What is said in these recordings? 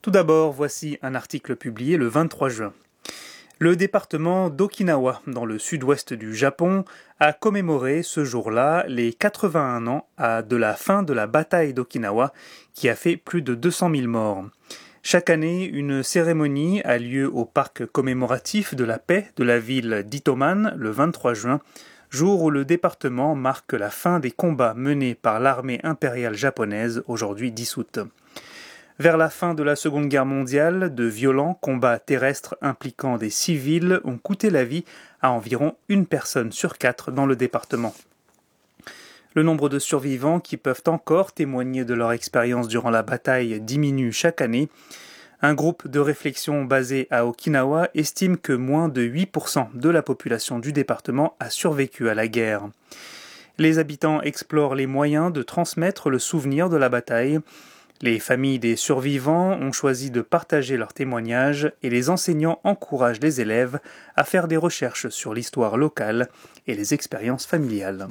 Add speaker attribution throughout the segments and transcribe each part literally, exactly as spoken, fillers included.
Speaker 1: Tout d'abord, voici un article publié le vingt-trois juin. Le département d'Okinawa, dans le sud-ouest du Japon, a commémoré ce jour-là les quatre-vingt-un ans à de la fin de la bataille d'Okinawa, qui a fait plus de deux cent mille morts. Chaque année, une cérémonie a lieu au parc commémoratif de la paix de la ville d'Itoman le vingt-trois juin, jour où le département marque la fin des combats menés par l'armée impériale japonaise, aujourd'hui dissoute. Vers la fin de la Seconde Guerre mondiale, de violents combats terrestres impliquant des civils ont coûté la vie à environ une personne sur quatre dans le département. Le nombre de survivants qui peuvent encore témoigner de leur expérience durant la bataille diminue chaque année. Un groupe de réflexion basé à Okinawa estime que moins de huit pour cent de la population du département a survécu à la guerre. Les habitants explorent les moyens de transmettre le souvenir de la bataille. Les familles des survivants ont choisi de partager leurs témoignages et les enseignants encouragent les élèves à faire des recherches sur l'histoire locale et les expériences familiales.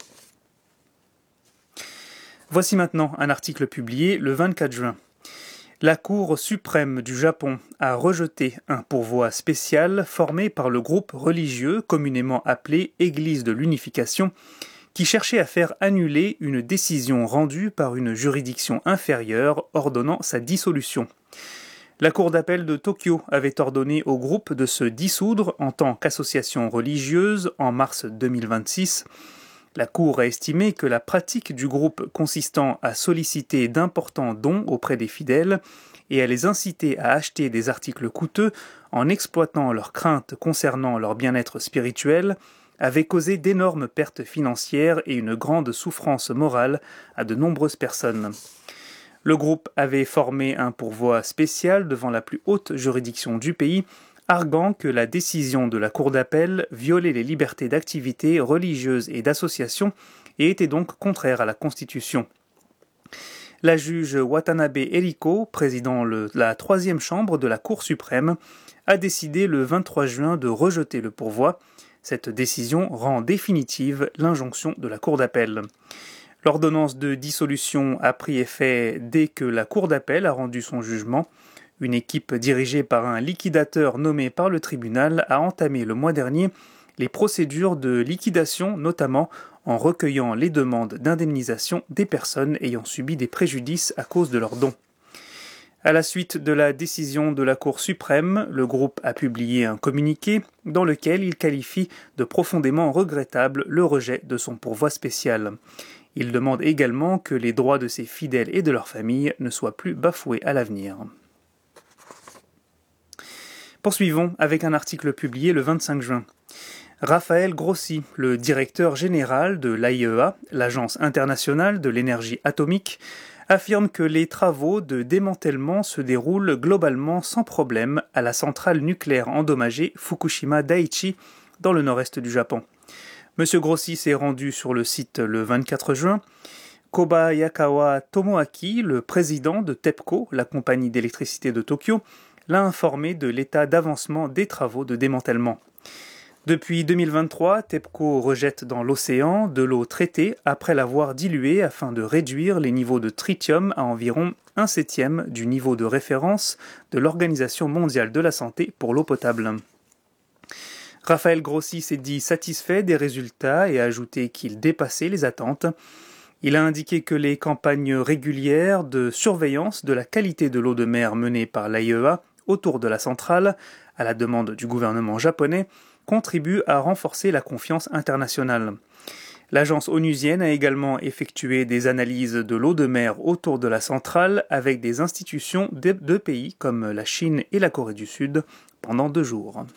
Speaker 1: Voici maintenant un article publié le vingt-quatre juin. La Cour suprême du Japon a rejeté un pourvoi spécial formé par le groupe religieux communément appelé Église de l'Unification, qui cherchait à faire annuler une décision rendue par une juridiction inférieure ordonnant sa dissolution. La Cour d'appel de Tokyo avait ordonné au groupe de se dissoudre en tant qu'association religieuse en mars deux mille vingt-six. La Cour a estimé que la pratique du groupe consistant à solliciter d'importants dons auprès des fidèles et à les inciter à acheter des articles coûteux en exploitant leurs craintes concernant leur bien-être spirituel avait causé d'énormes pertes financières et une grande souffrance morale à de nombreuses personnes. Le groupe avait formé un pourvoi spécial devant la plus haute juridiction du pays, arguant que la décision de la Cour d'appel violait les libertés d'activité religieuse et d'association et était donc contraire à la Constitution. La juge Watanabe Eriko, président de la troisième chambre de la Cour suprême, a décidé le vingt-trois juin de rejeter le pourvoi. Cette décision rend définitive l'injonction de la Cour d'appel. L'ordonnance de dissolution a pris effet dès que la Cour d'appel a rendu son jugement. Une équipe dirigée par un liquidateur nommé par le tribunal a entamé le mois dernier les procédures de liquidation, notamment en recueillant les demandes d'indemnisation des personnes ayant subi des préjudices à cause de leurs dons. À la suite de la décision de la Cour suprême, le groupe a publié un communiqué dans lequel il qualifie de profondément regrettable le rejet de son pourvoi spécial. Il demande également que les droits de ses fidèles et de leurs familles ne soient plus bafoués à l'avenir. Poursuivons avec un article publié le vingt-cinq juin. Raphaël Grossi, le directeur général de l'A I E A, l'Agence internationale de l'énergie atomique, affirme que les travaux de démantèlement se déroulent globalement sans problème à la centrale nucléaire endommagée Fukushima Daiichi dans le nord-est du Japon. Monsieur Grossi s'est rendu sur le site le vingt-quatre juin. Kobayakawa Tomoaki, le président de TEPCO, la compagnie d'électricité de Tokyo, l'a informé de l'état d'avancement des travaux de démantèlement. Depuis deux mille vingt-trois, TEPCO rejette dans l'océan de l'eau traitée après l'avoir diluée afin de réduire les niveaux de tritium à environ un septième du niveau de référence de l'Organisation mondiale de la santé pour l'eau potable. Raphaël Grossi s'est dit satisfait des résultats et a ajouté qu'il dépassait les attentes. Il a indiqué que les campagnes régulières de surveillance de la qualité de l'eau de mer menées par l'A I E A autour de la centrale, à la demande du gouvernement japonais, contribue à renforcer la confiance internationale. L'agence onusienne a également effectué des analyses de l'eau de mer autour de la centrale avec des institutions de deux pays comme la Chine et la Corée du Sud pendant deux jours.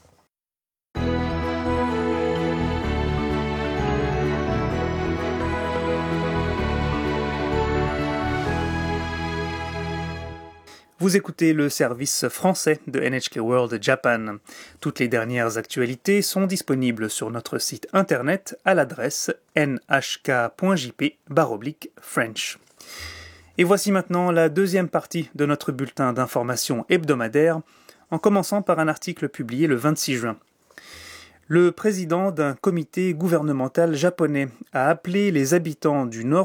Speaker 1: Vous écoutez le service français de N H K World Japan. Toutes les dernières actualités sont disponibles sur notre site internet à l'adresse n h k point j p barre oblique French. Et voici maintenant la deuxième partie de notre bulletin d'information hebdomadaire, en commençant par un article publié le vingt-six juin. Le président d'un comité gouvernemental japonais a appelé les habitants du nord